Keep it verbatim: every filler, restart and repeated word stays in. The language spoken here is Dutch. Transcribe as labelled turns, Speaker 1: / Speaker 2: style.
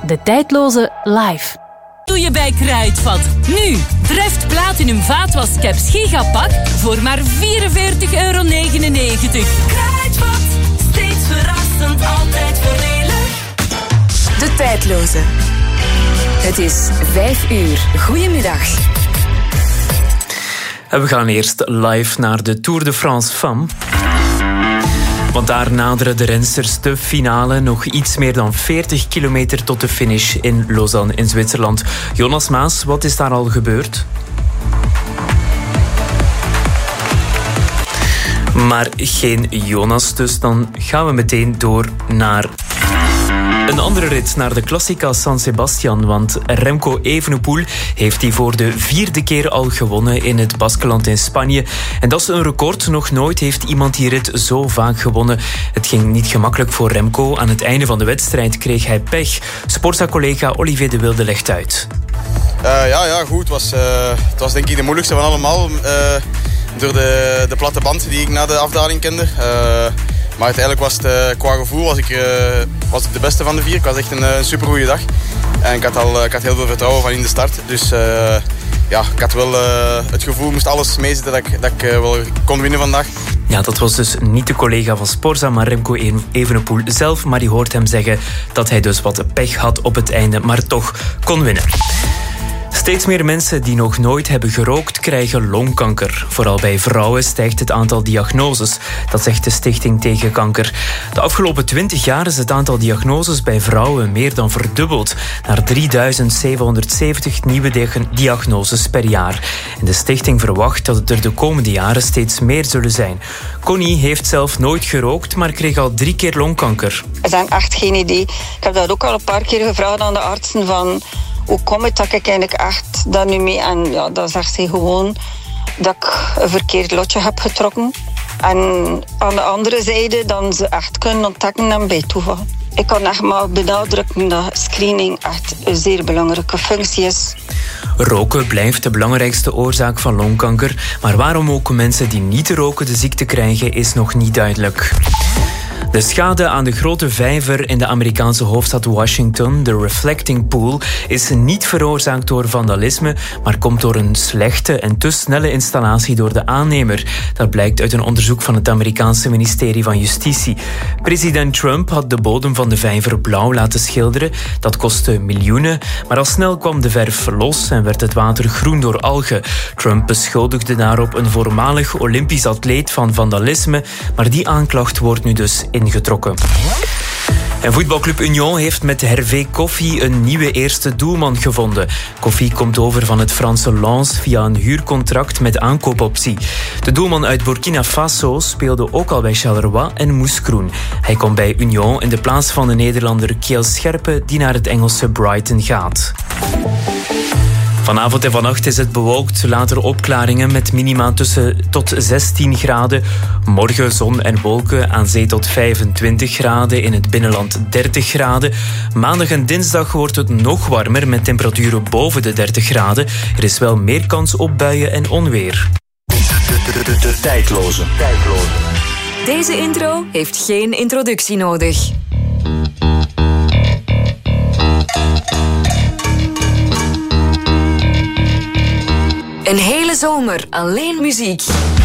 Speaker 1: De Tijdloze live.
Speaker 2: Doe je bij Kruidvat. Nu, Dreft Platinum vaatwascaps gigapak voor maar vierenveertig euro negenennegentig. Kruidvat, steeds verrassend, altijd voordelig.
Speaker 3: De Tijdloze. Het is vijf uur. Goedemiddag.
Speaker 4: En we gaan eerst live naar de Tour de France Femmes. Want daar naderen de rensters de finale. Nog iets meer dan veertig kilometer tot de finish in Lausanne in Zwitserland. Jonas Maas, wat is daar al gebeurd? Maar geen Jonas, dus dan gaan we meteen door naar een andere rit, naar de Classica San Sebastian. Want Remco Evenepoel heeft die voor de vierde keer al gewonnen in het Baskeland in Spanje. En dat is een record. Nog nooit heeft iemand die rit zo vaak gewonnen. Het ging niet gemakkelijk voor Remco. Aan het einde van de wedstrijd kreeg hij pech. Sportza-collega Olivier de Wilde legt uit.
Speaker 5: Uh, ja, ja, goed. Het was, uh, het was denk ik de moeilijkste van allemaal. Uh, door de, de platte band die ik na de afdaling kende. Uh, Maar uiteindelijk was het, uh, qua gevoel was ik, uh, was ik de beste van de vier. Het was echt een, een supergoeie dag. En ik had, al, ik had heel veel vertrouwen van in de start. Dus uh, ja, ik had wel uh, het gevoel, moest alles meezitten dat ik, dat ik uh, wel kon winnen vandaag.
Speaker 4: Ja, dat was dus niet de collega van Sporza, maar Remco Evenepoel zelf. Maar die hoort hem zeggen dat hij dus wat pech had op het einde, maar toch kon winnen. Steeds meer mensen die nog nooit hebben gerookt, krijgen longkanker. Vooral bij vrouwen stijgt het aantal diagnoses. Dat zegt de Stichting Tegen Kanker. De afgelopen twintig jaar is het aantal diagnoses bij vrouwen meer dan verdubbeld. Naar drieduizend zevenhonderdzeventig nieuwe diagnoses per jaar. En de stichting verwacht dat het er de komende jaren steeds meer zullen zijn. Connie heeft zelf nooit gerookt, maar kreeg al drie keer longkanker.
Speaker 6: Er zijn echt geen idee. Ik heb dat ook al een paar keer gevraagd aan de artsen van hoe komt het dat ik eigenlijk echt daar nu mee... En ja, dan zegt ze gewoon dat ik een verkeerd lotje heb getrokken. En aan de andere zijde dan ze echt kunnen ontdekken en bij toeval. Ik kan echt maar benadrukken dat screening echt een zeer belangrijke functie is.
Speaker 4: Roken blijft de belangrijkste oorzaak van longkanker. Maar waarom ook mensen die niet roken de ziekte krijgen, is nog niet duidelijk. De schade aan de grote vijver in de Amerikaanse hoofdstad Washington, de Reflecting Pool, is niet veroorzaakt door vandalisme, maar komt door een slechte en te snelle installatie door de aannemer. Dat blijkt uit een onderzoek van het Amerikaanse ministerie van Justitie. President Trump had de bodem van de vijver blauw laten schilderen. Dat kostte miljoenen, maar al snel kwam de verf los en werd het water groen door algen. Trump beschuldigde daarop een voormalig Olympisch atleet van vandalisme, maar die aanklacht wordt nu dus ingetrokken. En voetbalclub Union heeft met Hervé Koffie een nieuwe eerste doelman gevonden. Koffie komt over van het Franse Lens via een huurcontract met aankoopoptie. De doelman uit Burkina Faso speelde ook al bij Charleroi en Mouscron. Hij komt bij Union in de plaats van de Nederlander Kiel Scherpe, die naar het Engelse Brighton gaat. Vanavond en vannacht is het bewolkt, later opklaringen met minima tussen tot zestien graden. Morgen zon en wolken, aan zee tot vijfentwintig graden, in het binnenland dertig graden. Maandag en dinsdag wordt het nog warmer met temperaturen boven de dertig graden. Er is wel meer kans op buien en onweer.
Speaker 7: De, de, de, de tijdloze. tijdloze.
Speaker 3: Deze intro heeft geen introductie nodig. Een hele zomer alleen muziek.